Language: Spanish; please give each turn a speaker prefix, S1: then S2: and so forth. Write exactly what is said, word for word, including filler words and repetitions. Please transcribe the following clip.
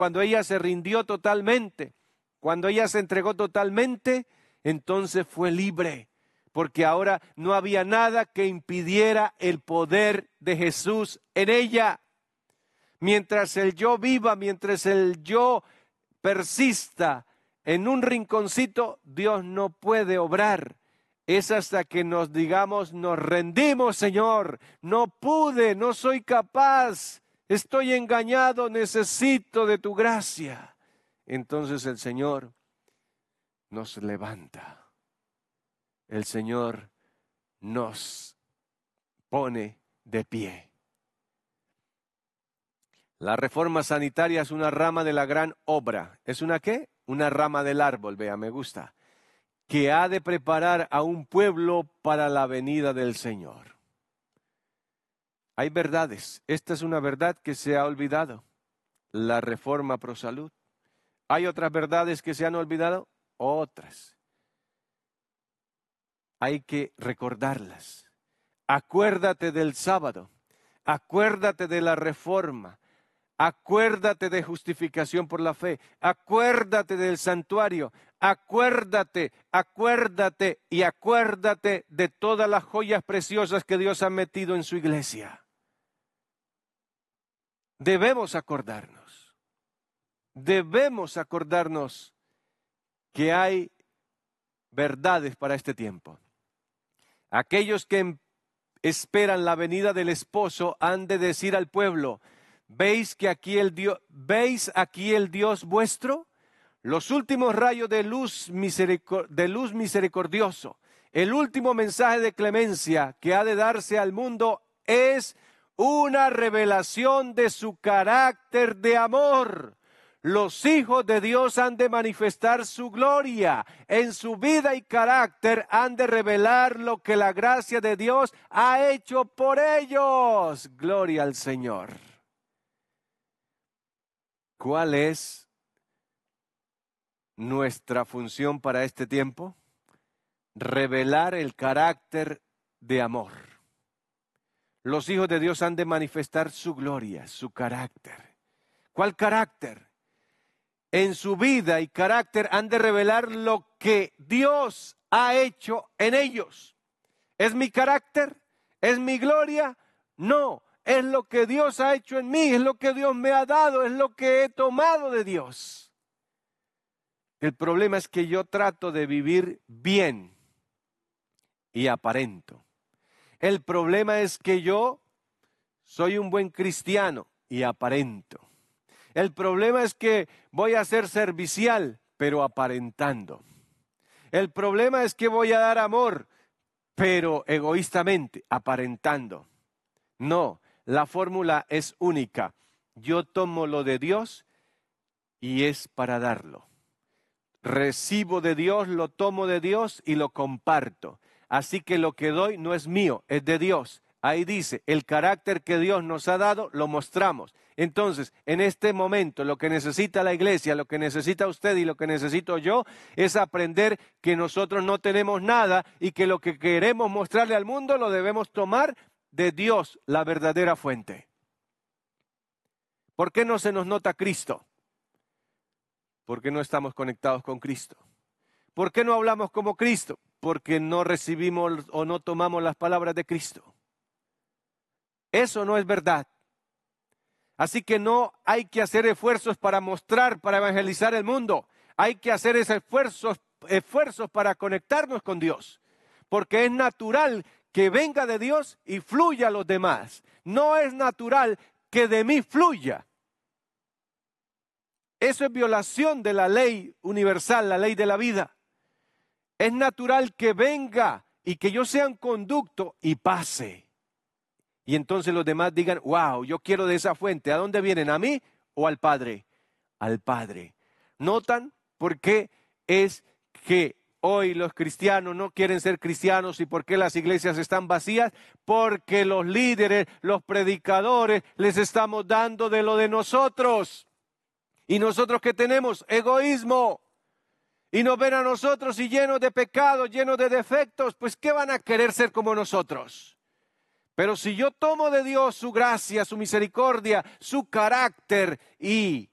S1: cuando ella se rindió totalmente, cuando ella se entregó totalmente, entonces fue libre, porque ahora no había nada que impidiera el poder de Jesús en ella. Mientras el yo viva, mientras el yo persista en un rinconcito, Dios no puede obrar. Es hasta que nos digamos, nos rendimos, Señor, no pude, no soy capaz, estoy engañado, necesito de tu gracia. Entonces el Señor nos levanta, el Señor nos pone de pie. La reforma sanitaria es una rama de la gran obra. ¿Es una qué? Una rama del árbol, vea, me gusta, que ha de preparar a un pueblo para la venida del Señor. Hay verdades. Esta es una verdad que se ha olvidado, la reforma pro salud. ¿Hay otras verdades que se han olvidado? Otras. Hay que recordarlas. Acuérdate del sábado, acuérdate de la reforma, acuérdate de justificación por la fe, acuérdate del santuario, acuérdate, acuérdate y acuérdate de todas las joyas preciosas que Dios ha metido en su iglesia. Debemos acordarnos, debemos acordarnos que hay verdades para este tiempo. Aquellos que esperan la venida del esposo han de decir al pueblo: ¿Veis que aquí el Dios, ¿veis aquí el Dios vuestro? Los últimos rayos de luz, misericor, de luz misericordioso, el último mensaje de clemencia que ha de darse al mundo es una revelación de su carácter de amor. Los hijos de Dios han de manifestar su gloria. En su vida y carácter han de revelar lo que la gracia de Dios ha hecho por ellos. Gloria al Señor. ¿Cuál es nuestra función para este tiempo? Revelar el carácter de amor. Los hijos de Dios han de manifestar su gloria, su carácter. ¿Cuál carácter? En su vida y carácter han de revelar lo que Dios ha hecho en ellos. ¿Es mi carácter? ¿Es mi gloria? No. Es lo que Dios ha hecho en mí, es lo que Dios me ha dado, es lo que he tomado de Dios. El problema es que yo trato de vivir bien y aparento. El problema es que yo soy un buen cristiano y aparento. El problema es que voy a ser servicial, pero aparentando. El problema es que voy a dar amor, pero egoístamente, aparentando. No, la fórmula es única. Yo tomo lo de Dios y es para darlo. Recibo de Dios, lo tomo de Dios y lo comparto. Así que lo que doy no es mío, es de Dios. Ahí dice, el carácter que Dios nos ha dado, lo mostramos. Entonces, en este momento, lo que necesita la iglesia, lo que necesita usted y lo que necesito yo, es aprender que nosotros no tenemos nada y que lo que queremos mostrarle al mundo lo debemos tomar de Dios, la verdadera fuente. ¿Por qué no se nos nota Cristo? Porque no estamos conectados con Cristo. ¿Por qué no hablamos como Cristo? Porque no recibimos o no tomamos las palabras de Cristo. Eso no es verdad. Así que no hay que hacer esfuerzos para mostrar, para evangelizar el mundo. Hay que hacer esos esfuerzos, esfuerzos para conectarnos con Dios. Porque es natural que venga de Dios y fluya a los demás. No es natural que de mí fluya. Eso es violación de la ley universal, la ley de la vida. Es natural que venga y que yo sea un conducto y pase. Y entonces los demás digan, wow, yo quiero de esa fuente. ¿A dónde vienen? ¿A mí o al Padre? Al Padre. ¿Notan por qué es que hoy los cristianos no quieren ser cristianos y por qué las iglesias están vacías? Porque los líderes, los predicadores, les estamos dando de lo de nosotros. ¿Y nosotros qué tenemos? Egoísmo. Y nos ven a nosotros y llenos de pecados, llenos de defectos, pues ¿qué van a querer ser como nosotros? Pero si yo tomo de Dios su gracia, su misericordia, su carácter y